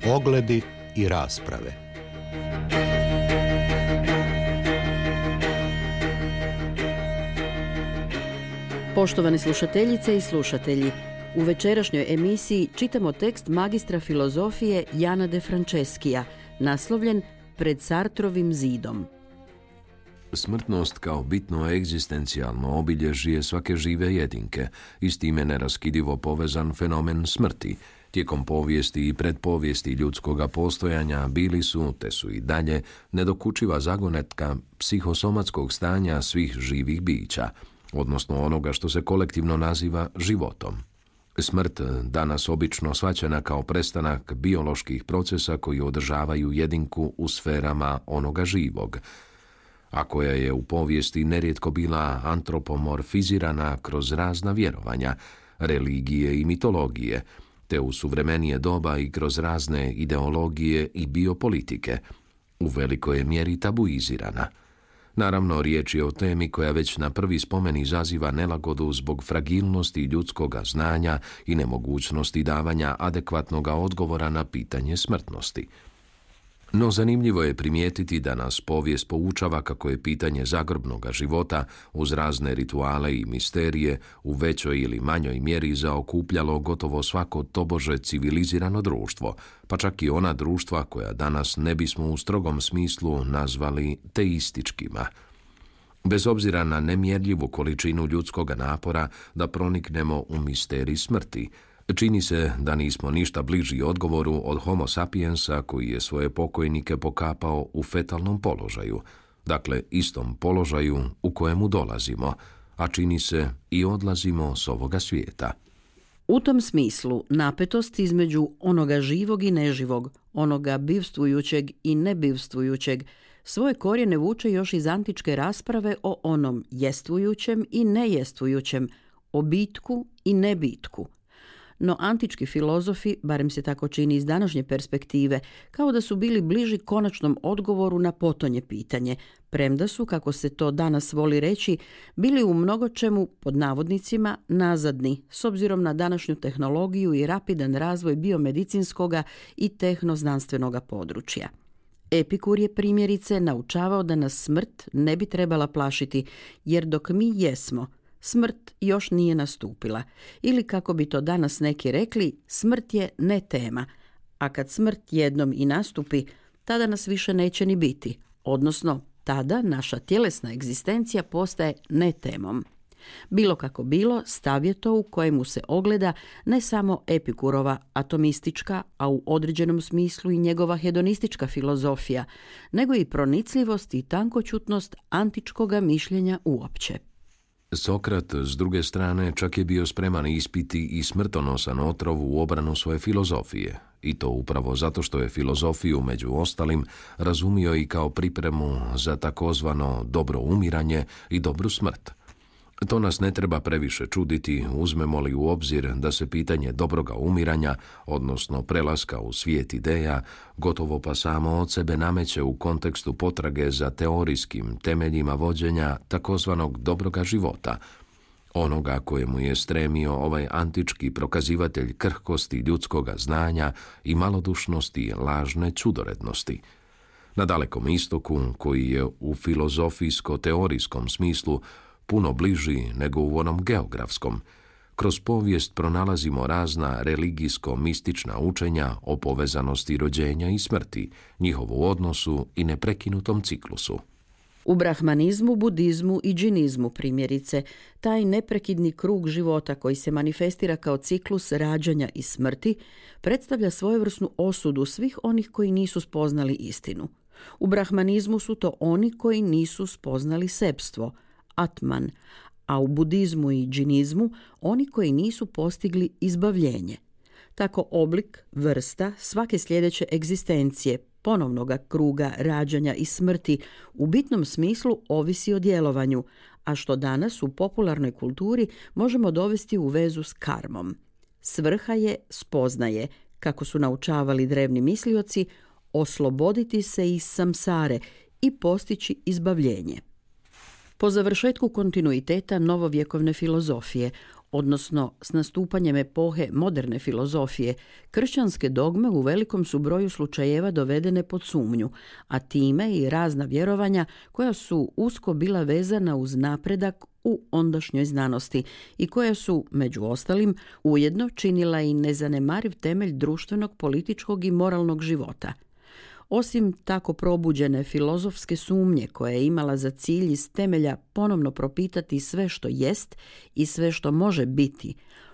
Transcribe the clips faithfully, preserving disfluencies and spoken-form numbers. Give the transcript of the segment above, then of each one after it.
Ogledi i rasprave. Poštovane slušateljice i slušatelji, u večerašnjoj emisiji čitamo tekst magistra filozofije Jana de Franceskija, naslovljen Pred Sartrovim zidom. Smrtnost kao bitno egzistencijalno obilježje svake žive jedinke i s time neraskidivo povezan fenomen smrti. Tijekom povijesti i predpovijesti ljudskoga postojanja bili su, te su i dalje, nedokučiva zagonetka psihosomatskog stanja svih živih bića, odnosno onoga što se kolektivno naziva životom. Smrt, danas obično shvaćena kao prestanak bioloških procesa koji održavaju jedinku u sferama onoga živog, a koja je u povijesti nerijetko bila antropomorfizirana kroz razna vjerovanja, religije i mitologije, te u suvremenije doba i kroz razne ideologije i biopolitike, u velikoj je mjeri tabuizirana. Naravno, riječ je o temi koja već na prvi spomen izaziva nelagodu zbog fragilnosti ljudskoga znanja i nemogućnosti davanja adekvatnog odgovora na pitanje smrtnosti. No zanimljivo je primijetiti da nas povijest poučava kako je pitanje zagrobnoga života uz razne rituale i misterije u većoj ili manjoj mjeri zaokupljalo gotovo svako tobože civilizirano društvo, pa čak i ona društva koja danas ne bismo u strogom smislu nazvali teističkima. Bez obzira na nemjerljivu količinu ljudskoga napora da proniknemo u misterij smrti, čini se da nismo ništa bliži odgovoru od homo sapiensa koji je svoje pokojnike pokapao u fetalnom položaju, dakle istom položaju u kojemu dolazimo, a čini se i odlazimo s ovoga svijeta. U tom smislu napetost između onoga živog i neživog, onoga bivstvujućeg i nebivstvujućeg, svoje korijene vuče još iz antičke rasprave o onom jestvujućem i nejestvujućem, o bitku i nebitku. No antički filozofi, barem se tako čini iz današnje perspektive, kao da su bili bliži konačnom odgovoru na potonje pitanje, premda su, kako se to danas voli reći, bili u mnogočemu, pod navodnicima, nazadni, s obzirom na današnju tehnologiju i rapidan razvoj biomedicinskoga i tehnoznanstvenoga područja. Epikur je primjerice naučavao da nas smrt ne bi trebala plašiti, jer dok mi jesmo, smrt još nije nastupila, ili kako bi to danas neki rekli, smrt je ne tema, a kad smrt jednom i nastupi, tada nas više neće ni biti, odnosno tada naša tjelesna egzistencija postaje ne temom. Bilo kako bilo, stav je to u kojemu se ogleda ne samo Epikurova atomistička, a u određenom smislu i njegova hedonistička filozofija, nego i pronicljivost i tankoćutnost antičkoga mišljenja uopće. Sokrat, s druge strane, čak je bio spreman ispiti i smrtonosan otrov u obranu svoje filozofije, i to upravo zato što je filozofiju, među ostalim, razumio i kao pripremu za takozvano dobro umiranje i dobru smrt. To nas ne treba previše čuditi, uzmemo li u obzir da se pitanje dobroga umiranja, odnosno prelaska u svijet ideja, gotovo pa samo od sebe nameće u kontekstu potrage za teorijskim temeljima vođenja takozvanog dobroga života, onoga kojemu je stremio ovaj antički prokazivatelj krhkosti ljudskoga znanja i malodušnosti lažne čudorednosti. Na Dalekom istoku, koji je u filozofijsko-teorijskom smislu puno bliži nego u onom geografskom, kroz povijest pronalazimo razna religijsko-mistična učenja o povezanosti rođenja i smrti, njihovu odnosu i neprekinutom ciklusu. U brahmanizmu, budizmu i džinizmu, primjerice, taj neprekidni krug života koji se manifestira kao ciklus rađanja i smrti predstavlja svojevrsnu osudu svih onih koji nisu spoznali istinu. U brahmanizmu su to oni koji nisu spoznali sebstvo, atman, a u budizmu i džinizmu oni koji nisu postigli izbavljenje. Tako oblik, vrsta svake sljedeće egzistencije, ponovnoga kruga rađanja i smrti, u bitnom smislu ovisi o djelovanju, a što danas u popularnoj kulturi možemo dovesti u vezu s karmom. Svrha je spoznaje, kako su naučavali drevni mislioci, osloboditi se iz samsare i postići izbavljenje. Po završetku kontinuiteta novovjekovne filozofije, odnosno s nastupanjem epohe moderne filozofije, kršćanske dogme u velikom su broju slučajeva dovedene pod sumnju, a time i razna vjerovanja koja su usko bila vezana uz napredak u ondašnjoj znanosti i koja su, među ostalim, ujedno činila i nezanemariv temelj društvenog, političkog i moralnog života. Osim tako probuđene filozofske sumnje koja je imala za cilj iz temelja ponovno propitati sve što jest i sve što može biti,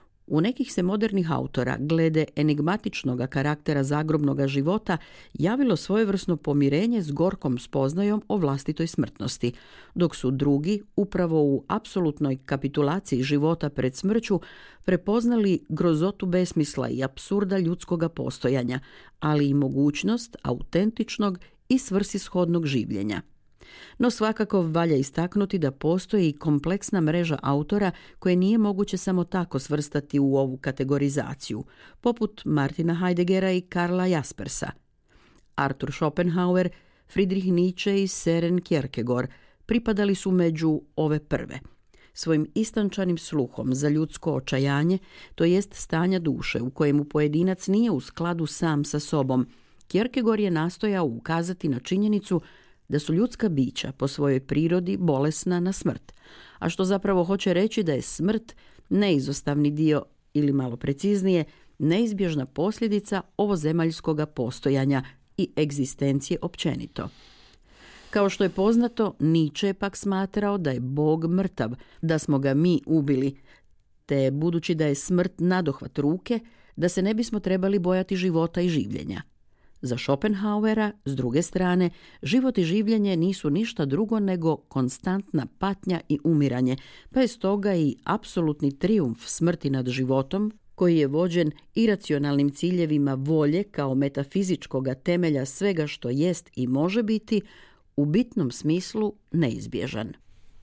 u nekih se modernih autora glede enigmatičnog karaktera zagrobnog života javilo svojevrsno pomirenje s gorkom spoznajom o vlastitoj smrtnosti, dok su drugi, upravo u apsolutnoj kapitulaciji života pred smrću, prepoznali grozotu besmisla i apsurda ljudskoga postojanja, ali i mogućnost autentičnog i svrsishodnog življenja. No svakako valja istaknuti da postoji i kompleksna mreža autora koje nije moguće samo tako svrstati u ovu kategorizaciju, poput Martina Heideggera i Karla Jaspersa. Arthur Schopenhauer, Friedrich Nietzsche i Søren Kierkegaard pripadali su među ove prve. Svojim istančanim sluhom za ljudsko očajanje, to jest stanja duše u kojemu pojedinac nije u skladu sam sa sobom, Kierkegaard je nastojao ukazati na činjenicu da su ljudska bića po svojoj prirodi bolesna na smrt, a što zapravo hoće reći da je smrt neizostavni dio, ili malo preciznije, neizbježna posljedica ovozemaljskoga postojanja i egzistencije općenito. Kao što je poznato, Nietzsche je pak smatrao da je Bog mrtav, da smo ga mi ubili, te budući da je smrt nadohvat ruke, da se ne bismo trebali bojati života i življenja. Za Schopenhauera, s druge strane, život i življenje nisu ništa drugo nego konstantna patnja i umiranje, pa je stoga i apsolutni trijumf smrti nad životom, koji je vođen iracionalnim ciljevima volje kao metafizičkoga temelja svega što jest i može biti, u bitnom smislu neizbježan.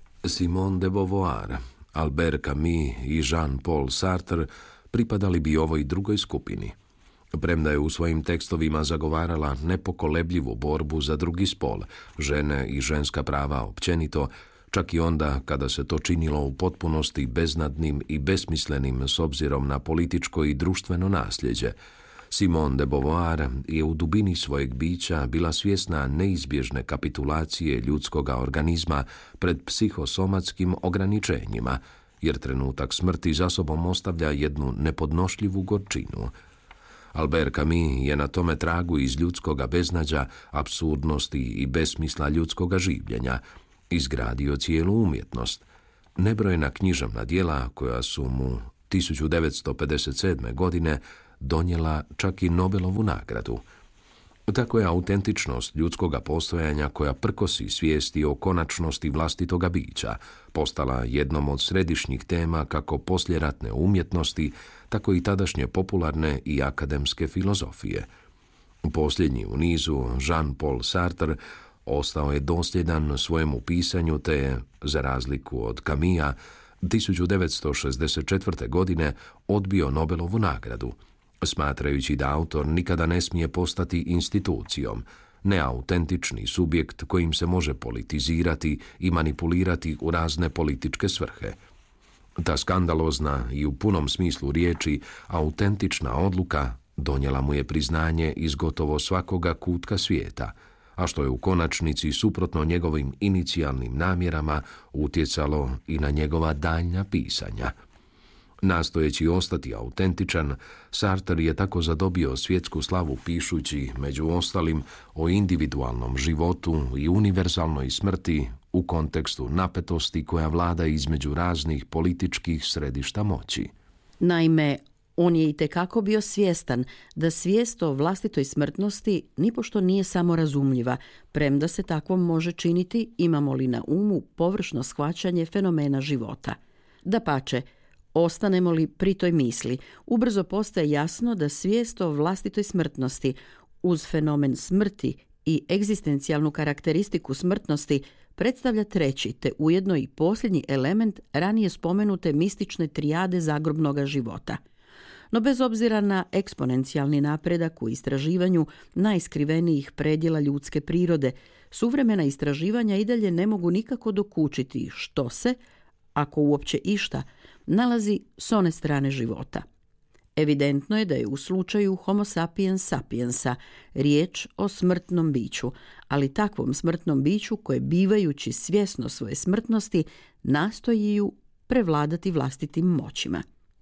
Simone de Beauvoir, Albert Camus i Jean-Paul Sartre pripadali bi ovoj drugoj skupini. Premda je u svojim tekstovima zagovarala nepokolebljivu borbu za drugi spol, žene i ženska prava općenito, čak i onda kada se to činilo u potpunosti beznadnim i besmislenim s obzirom na političko i društveno nasljeđe, Simone de Beauvoir je u dubini svojeg bića bila svjesna neizbježne kapitulacije ljudskoga organizma pred psihosomatskim ograničenjima, jer trenutak smrti za sobom ostavlja jednu nepodnošljivu gorčinu. Albert Camus je na tome tragu iz ljudskoga beznađa, apsurdnosti i besmisla ljudskoga življenja izgradio cijelu umjetnost. Nebrojena književna djela koja su mu tisuću devetsto pedeset sedme. godine donijela čak i Nobelovu nagradu. Tako je autentičnost ljudskoga postojanja koja prkosi svijesti o konačnosti vlastitoga bića postala jednom od središnjih tema kako poslijeratne umjetnosti, tako i tadašnje popularne i akademske filozofije. Posljednji u nizu, Jean-Paul Sartre, ostao je dosljedan svojemu pisanju te je, za razliku od Camusa, tisuću devetsto šezdeset četvrte. godine odbio Nobelovu nagradu, smatrajući da autor nikada ne smije postati institucijom, neautentični subjekt kojim se može politizirati i manipulirati u razne političke svrhe. Ta skandalozna i u punom smislu riječi autentična odluka donijela mu je priznanje iz gotovo svakoga kutka svijeta, a što je u konačnici suprotno njegovim inicijalnim namjerama utjecalo i na njegova daljnja pisanja. Nastojeći ostati autentičan, Sartre je tako zadobio svjetsku slavu pišući, među ostalim, o individualnom životu i univerzalnoj smrti u kontekstu napetosti koja vlada između raznih političkih središta moći. Naime, on je itekako bio svjestan da svijest o vlastitoj smrtnosti nipošto nije samo razumljiva, premda se takvom može činiti imamo li na umu površno shvaćanje fenomena života. Dapače, ostanemo li pri toj misli, ubrzo postaje jasno da svijest o vlastitoj smrtnosti uz fenomen smrti i egzistencijalnu karakteristiku smrtnosti predstavlja treći te ujedno i posljednji element ranije spomenute mistične trijade zagrobnoga života. No bez obzira na eksponencijalni napredak u istraživanju najiskrivenijih predjela ljudske prirode, suvremena istraživanja i dalje ne mogu nikako dokučiti što se, ako uopće išta, nalazi s one strane života. Evidentno je da je u slučaju Homo sapiens sapiensa riječ o smrtnom biću, ali takvom smrtnom biću koje, bivajući svjesno svoje smrtnosti, nastoji ju prevladati vlastitim moćima.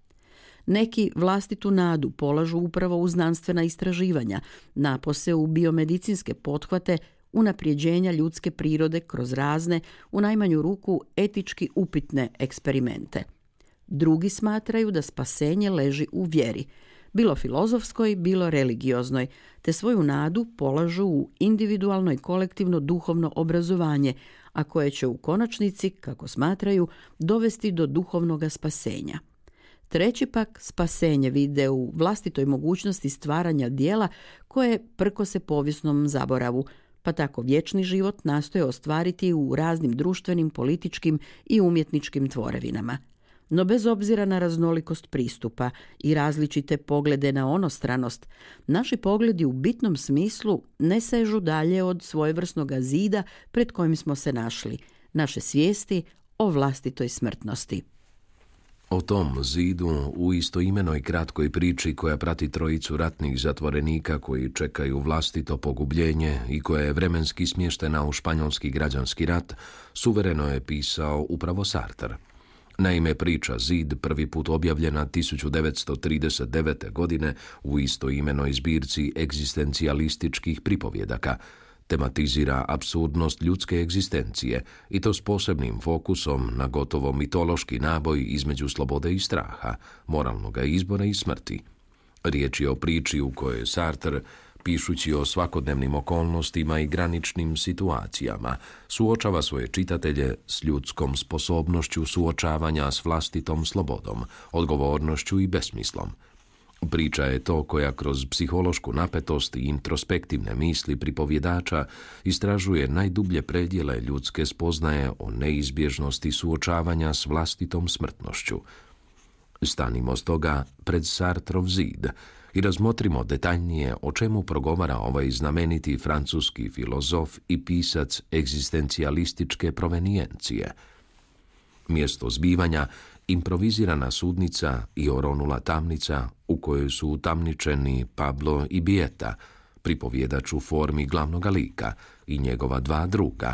Neki vlastitu nadu polažu upravo u znanstvena istraživanja, napose u biomedicinske pothvate unaprijeđenja ljudske prirode kroz razne, u najmanju ruku etički upitne eksperimente. Drugi smatraju da spasenje leži u vjeri, bilo filozofskoj, bilo religioznoj, te svoju nadu polažu u individualno i kolektivno duhovno obrazovanje, a koje će u konačnici, kako smatraju, dovesti do duhovnog spasenja. Treći pak spasenje vide u vlastitoj mogućnosti stvaranja djela koje prkose povijesnom zaboravu, pa tako vječni život nastoje ostvariti u raznim društvenim, političkim i umjetničkim tvorevinama. No bez obzira na raznolikost pristupa i različite poglede na onostranost, naši pogledi u bitnom smislu ne sežu dalje od svojevrsnog zida pred kojim smo se našli, naše svijesti o vlastitoj smrtnosti. O tom zidu u istoimenoj kratkoj priči koja prati trojicu ratnih zatvorenika koji čekaju vlastito pogubljenje i koja je vremenski smještena u španjolski građanski rat, suvereno je pisao upravo Sartre. Naime, priča Zid prvi put objavljena tisuću devetsto trideset devete. godine u istoimenoj zbirci egzistencijalističkih pripovjedaka tematizira apsurdnost ljudske egzistencije i to s posebnim fokusom na gotovo mitološki naboj između slobode i straha, moralnoga izbora i smrti. Riječ je o priči u kojoj Sartre, pišući o svakodnevnim okolnostima i graničnim situacijama, suočava svoje čitatelje s ljudskom sposobnošću suočavanja s vlastitom slobodom, odgovornošću i besmislom. Priča je to koja kroz psihološku napetost i introspektivne misli pripovjedača istražuje najdublje predjele ljudske spoznaje o neizbježnosti suočavanja s vlastitom smrtnošću. Stanimo stoga pred Sartrov zid i razmotrimo detaljnije o čemu progovara ovaj znameniti francuski filozof i pisac egzistencijalističke provenijencije. Mjesto zbivanja improvizirana sudnica i oronula tamnica u kojoj su utamničeni Pablo i Bieta, pripovjedač u formi glavnoga lika, i njegova dva druga,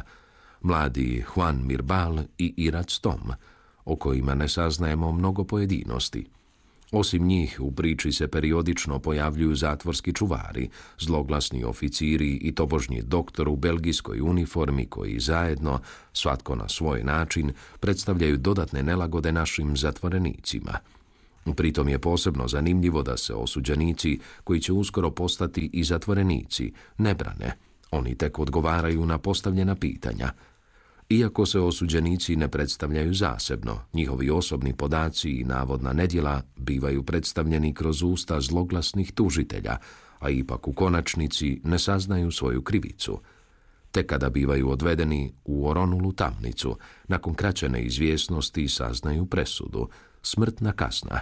mladi Juan Mirbal i Irac Tom, o kojima ne saznajemo mnogo pojedinosti. Osim njih, u priči se periodično pojavljuju zatvorski čuvari, zloglasni oficiri i tobožnji doktor u belgijskoj uniformi koji zajedno, svatko na svoj način, predstavljaju dodatne nelagode našim zatvorenicima. Pritom je posebno zanimljivo da se osuđenici, koji će uskoro postati i zatvorenici, ne brane. Oni tek odgovaraju na postavljena pitanja. Iako se osuđenici ne predstavljaju zasebno, njihovi osobni podaci i navodna nedjela bivaju predstavljeni kroz usta zloglasnih tužitelja, a ipak u konačnici ne saznaju svoju krivicu. Te kada bivaju odvedeni u oronulu tamnicu, nakon kraće neizvjesnosti saznaju presudu, smrtna kazna.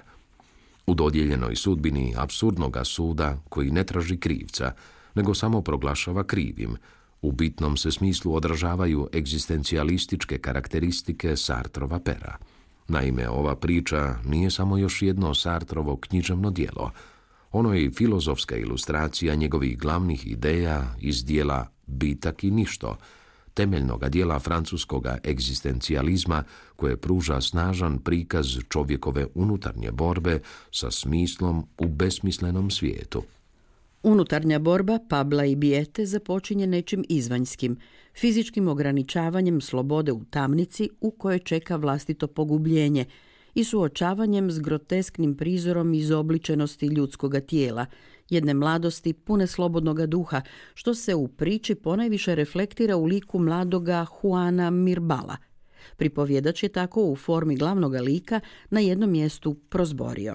U dodijeljenoj sudbini apsurdnoga suda koji ne traži krivca, nego samo proglašava krivim, u bitnom se smislu odražavaju egzistencijalističke karakteristike Sartrova pera. Naime, ova priča nije samo još jedno Sartrovo književno djelo. Ono je i filozofska ilustracija njegovih glavnih ideja iz dijela Bitak i ništo, temeljnoga dijela francuskoga egzistencijalizma koje pruža snažan prikaz čovjekove unutarnje borbe sa smislom u besmislenom svijetu. Unutarnja borba Pabla i Biete započinje nečim izvanjskim, fizičkim ograničavanjem slobode u tamnici u kojoj čeka vlastito pogubljenje i suočavanjem s grotesknim prizorom izobličenosti ljudskoga tijela, jedne mladosti pune slobodnoga duha, što se u priči ponajviše reflektira u liku mladoga Juana Mirbala. Pripovjedač je tako u formi glavnoga lika na jednom mjestu prozborio.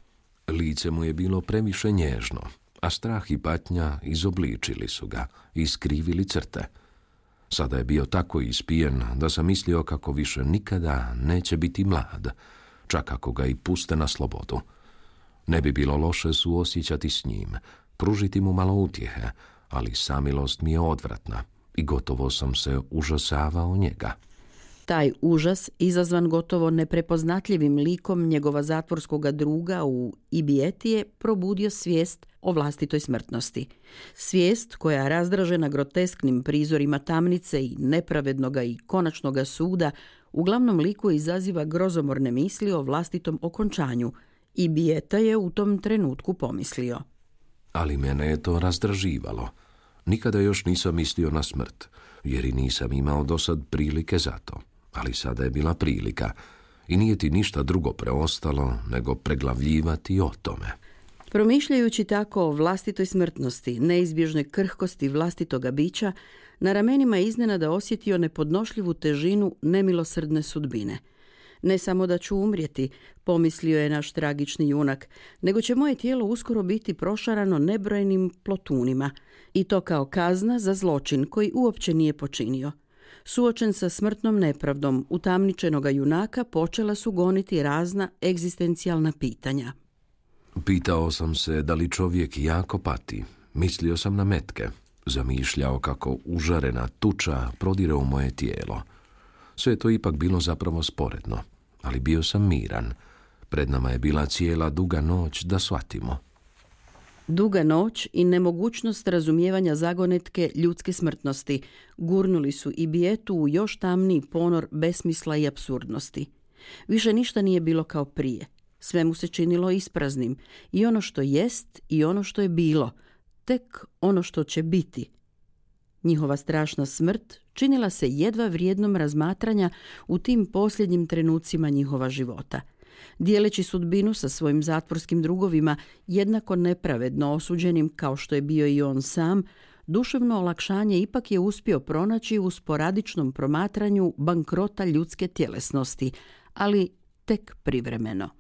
Lice mu je bilo previše nježno, a strah i patnja izobličili su ga i iskrivili crte. Sada je bio tako ispijen da sam mislio kako više nikada neće biti mlad, čak ako ga i puste na slobodu. Ne bi bilo loše suosjećati s njim, pružiti mu malo utjehe, ali samilost mi je odvratna i gotovo sam se užasavao njega. Taj užas, izazvan gotovo neprepoznatljivim likom njegova zatvorskoga druga u Ibijeti, je probudio svijest o vlastitoj smrtnosti. Svijest koja, razdražena grotesknim prizorima tamnice i nepravednoga i konačnoga suda, uglavnom liku izaziva grozomorne misli o vlastitom okončanju. Ibijeta je u tom trenutku pomislio: ali mene je to razdraživalo. Nikada još nisam mislio na smrt, jer i nisam imao dosad prilike za to. Ali sada je bila prilika i nije ti ništa drugo preostalo nego preglavljivati o tome. Promišljajući tako o vlastitoj smrtnosti, neizbježnoj krhkosti vlastitoga bića, na ramenima je iznenada osjetio nepodnošljivu težinu nemilosrdne sudbine. Ne samo da ću umrijeti, pomislio je naš tragični junak, nego će moje tijelo uskoro biti prošarano nebrojenim plotunima, i to kao kazna za zločin koji uopće nije počinio. Suočen sa smrtnom nepravdom utamničenoga junaka, počela su goniti razna egzistencijalna pitanja. Pitao sam se da li čovjek jako pati. Mislio sam na metke. Zamišljao kako užarena tuča prodire u moje tijelo. Sve je to ipak bilo zapravo sporedno, ali bio sam miran. Pred nama je bila cijela duga noć da shvatimo. Duga noć i nemogućnost razumijevanja zagonetke ljudske smrtnosti gurnuli su Ibijetu u još tamniji ponor besmisla i apsurdnosti. Više ništa nije bilo kao prije. Sve mu se činilo ispraznim, i ono što jest i ono što je bilo, tek ono što će biti. Njihova strašna smrt činila se jedva vrijednom razmatranja u tim posljednjim trenucima njihova života. Dijeleći sudbinu sa svojim zatvorskim drugovima, jednako nepravedno osuđenim kao što je bio i on sam, duševno olakšanje ipak je uspio pronaći u sporadičnom promatranju bankrota ljudske tjelesnosti, ali tek privremeno.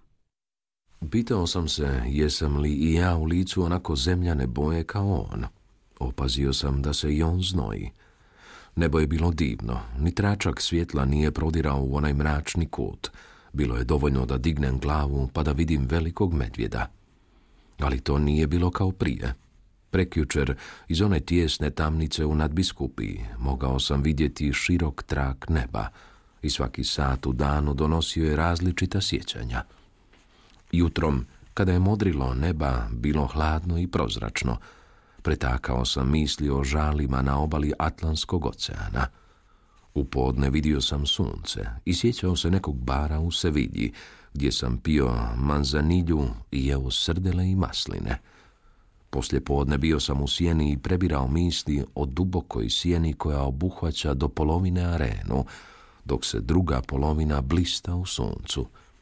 Pitao sam se jesam li i ja u licu onako zemljane boje kao on. Opazio sam da se i on znoji. Nebo je bilo divno, ni tračak svjetla nije prodirao u onaj mračni kut. Bilo je dovoljno da dignem glavu pa da vidim velikog medvjeda. Ali to nije bilo kao prije. Prekjučer, iz one tijesne tamnice u nadbiskupiji, mogao sam vidjeti širok trak neba i svaki sat u danu donosio je različita sjećanja. Jutrom, kada je modrilo neba, bilo hladno i prozračno, pretakao sam misli o žalima na obali Atlantskog oceana. U podne vidio sam sunce i sjećao se nekog bara u Sevilji, gdje sam pio manzanilju i jeo srdele i masline. Poslije podne bio sam u sjeni i prebirao misli o dubokoj sjeni koja obuhvaća do polovine arenu, dok se druga polovina blista u suncu.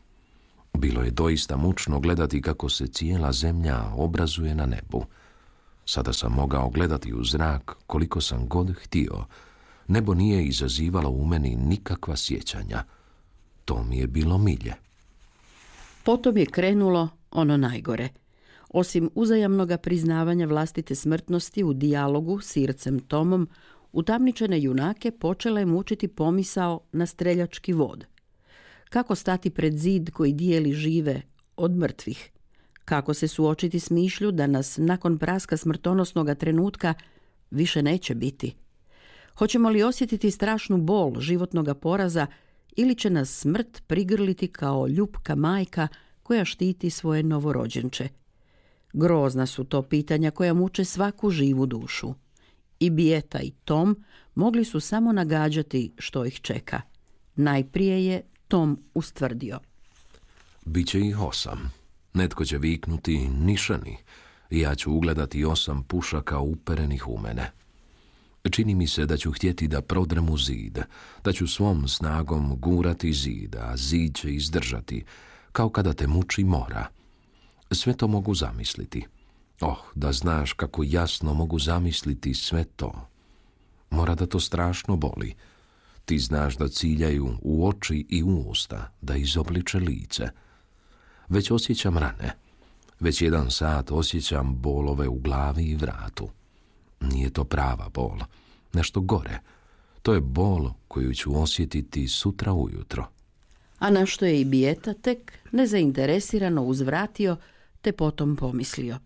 Bilo je doista mučno gledati kako se cijela zemlja obrazuje na nebu. Sada sam mogao gledati u zrak koliko sam god htio. Nebo nije izazivalo u meni nikakva sjećanja. To mi je bilo milje. Potom je krenulo ono najgore. Osim uzajamnoga priznavanja vlastite smrtnosti u dijalogu s Ircem Tomom, utamničene junake počela je mučiti pomisao na streljački vod. Kako stati pred zid koji dijeli žive od mrtvih? Kako se suočiti s mišlju da nas nakon praska smrtonosnoga trenutka više neće biti? Hoćemo li osjetiti strašnu bol životnoga poraza ili će nas smrt prigrliti kao ljupka majka koja štiti svoje novorođenče? Grozna su to pitanja koja muče svaku živu dušu. Ibijeta i Tom mogli su samo nagađati što ih čeka. Najprije je Tom ustvrdio: Biće ih osam. Netko će viknuti nišani i ja ću ugledati osam pušaka uperenih u mene. Čini mi se da ću htjeti da prodrem u zid, da ću svom snagom gurati zid, a zid će izdržati, kao kada te muči mora. Sve to mogu zamisliti. Oh, da znaš kako jasno mogu zamisliti sve to. Mora da to strašno boli. Ti znaš da ciljaju u oči i u usta, da izobliče lice. Već osjećam rane. Već jedan sat osjećam bolove u glavi i vratu. Nije to prava bol, nešto gore. To je bol koju ću osjetiti sutra ujutro. A na što je Ibijeta tek nezainteresirano uzvratio, te potom pomislio: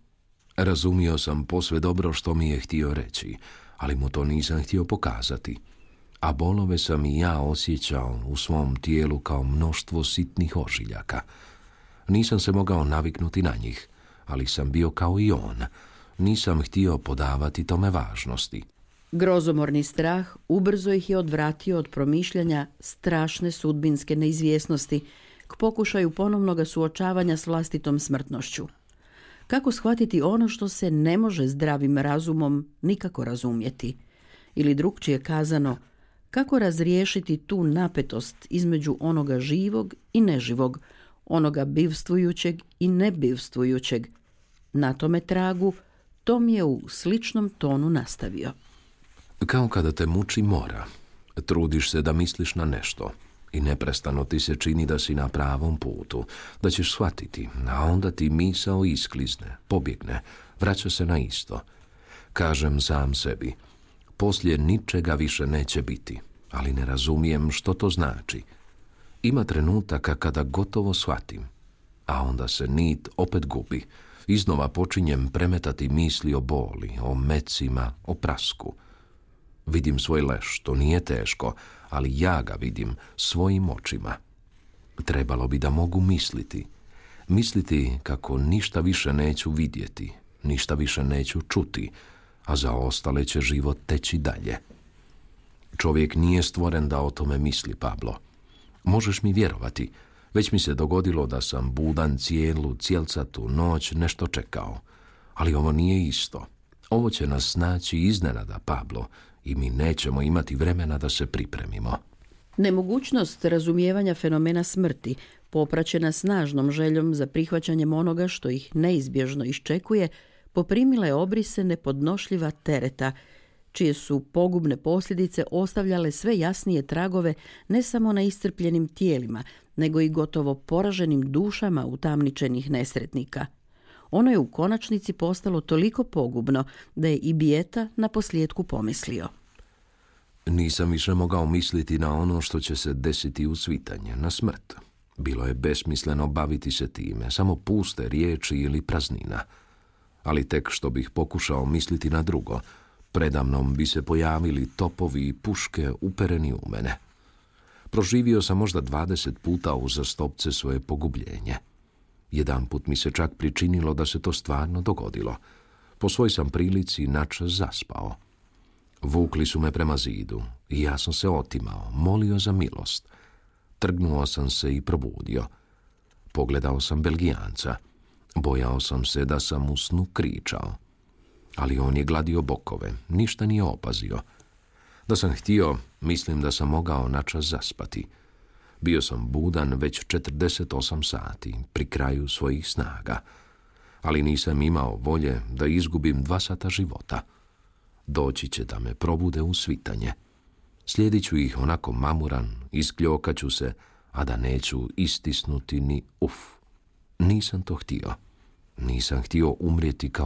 Razumio sam posve dobro što mi je htio reći, ali mu to nisam htio pokazati. a bolove sam i ja osjećao u svom tijelu kao mnoštvo sitnih ožiljaka. Nisam se mogao naviknuti na njih, ali sam bio kao i on. Nisam htio podavati tome važnosti. Grozomorni strah ubrzo ih je odvratio od promišljanja strašne sudbinske neizvjesnosti k pokušaju ponovnoga suočavanja s vlastitom smrtnošću. Kako shvatiti ono što se ne može zdravim razumom nikako razumjeti? Ili drukčije kazano, kako razriješiti tu napetost između onoga živog i neživog, onoga bivstvujućeg i nebivstvujućeg? Na tome tragu Tom je u sličnom tonu nastavio. Kao kada te muči mora, trudiš se da misliš na nešto i neprestano ti se čini da si na pravom putu, da ćeš shvatiti, a onda ti misao isklizne, pobjegne, vraća se na isto. Kažem sam sebi, poslije ničega više neće biti, ali ne razumijem što to znači. Ima trenutaka kada gotovo shvatim, a onda se nit opet gubi. Iznova počinjem premetati misli o boli, o mecima, o prasku. Vidim svoj leš, to nije teško, ali ja ga vidim svojim očima. Trebalo bi da mogu misliti. Misliti kako ništa više neću vidjeti, ništa više neću čuti, a za ostale će život teći dalje. Čovjek nije stvoren da o tome misli, Pablo. Možeš mi vjerovati, već mi se dogodilo da sam budan cijelu, cijelcatu noć nešto čekao. Ali ovo nije isto. Ovo će nas naći iznenada, Pablo, i mi nećemo imati vremena da se pripremimo. Nemogućnost razumijevanja fenomena smrti, popraćena snažnom željom za prihvaćanjem onoga što ih neizbježno iščekuje, poprimila je obrise nepodnošljiva tereta, čije su pogubne posljedice ostavljale sve jasnije tragove ne samo na iscrpljenim tijelima, nego i gotovo poraženim dušama utamničenih nesretnika. Ono je u konačnici postalo toliko pogubno da je i Bijeta na posljedku pomislio. Nisam više mogao misliti na ono što će se desiti u svitanje, na smrt. Bilo je besmisleno baviti se time, samo puste riječi ili praznina. Ali tek što bih pokušao misliti na drugo, predamnom bi se pojavili topovi i puške upereni u mene. Proživio sam možda dvadeset puta uzastopce svoje pogubljenje. Jedanput mi se čak pričinilo da se to stvarno dogodilo. Po svoj sam prilici načas zaspao. Vukli su me prema zidu i ja sam se otimao, molio za milost. Trgnuo sam se i probudio. Pogledao sam Belgijanca. Bojao sam se da sam u snu kričao. Ali on je gladio bokove, ništa nije opazio. Da sam htio, mislim da sam mogao načas zaspati. Bio sam budan već četrdeset osam sati, pri kraju svojih snaga. Ali nisam imao volje da izgubim dva sata života. Doći će da me probude u svitanje. Slijedit ću ih onako mamuran, iskljokat ću se, a da neću istisnuti ni uf. Nisam to htio. Nisam htio umrijeti kao